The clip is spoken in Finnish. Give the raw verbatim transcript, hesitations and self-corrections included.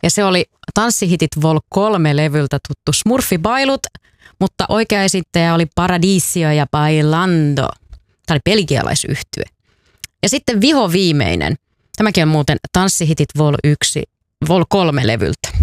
Ja se oli Tanssihitit Vol kolme levyltä tuttu Smurfibailut, mutta oikea esittäjä oli Paradiso ja Bailando. Tämä oli belgialaisyhtye. Ja sitten viho viimeinen. Tämäkin on muuten Tanssihitit Vol yksi, Vol kolme levyltä.